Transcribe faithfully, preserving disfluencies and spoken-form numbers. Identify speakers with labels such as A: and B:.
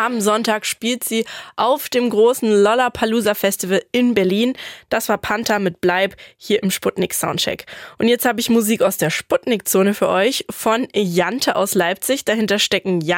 A: Am Sonntag spielt sie auf dem großen Lollapalooza Festival in Berlin. Das war Panther mit Bleib hier im Sputnik Soundcheck. Und jetzt habe ich Musik aus der Sputnik-Zone für euch von Jante aus Leipzig. Dahinter stecken Jan